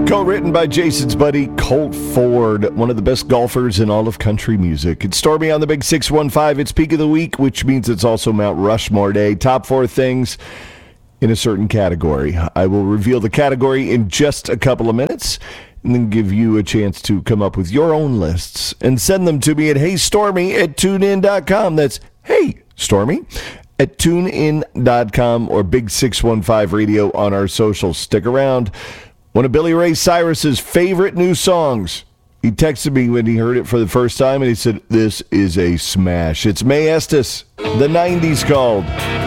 Co-written by Jason's buddy, Colt Ford, one of the best golfers in all of country music. It's Stormy on the Big 615. It's Peak of the Week, which means it's also Mount Rushmore Day. Top 4 things in a certain category. I will reveal the category in just a couple of minutes and then give you a chance to come up with your own lists and send them to me at heystormy@tunein.com. That's heystormy at tunein.com or Big 615 Radio on our socials. Stick around. One of Billy Ray Cyrus's favorite new songs. He texted me when he heard it for the first time, and he said, this is a smash. It's May Estes, the 90s called.